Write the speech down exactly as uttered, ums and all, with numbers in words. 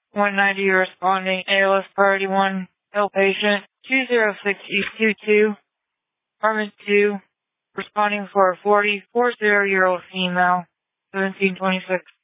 one ninety responding, A L S priority one, L patient, two zero six East two two, apartment two, responding for a forty, forty year old female, seventeen twenty-six.